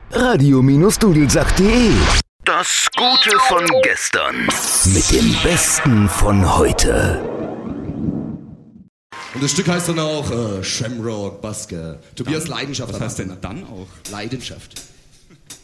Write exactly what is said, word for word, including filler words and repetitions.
radio-dudelsack punkt de. Das Gute von gestern mit dem Besten von heute. Und das Stück heißt dann auch äh, Shamrock Basker. Tobias dann, Leidenschaft. Was heißt denn dann auch? Leidenschaft.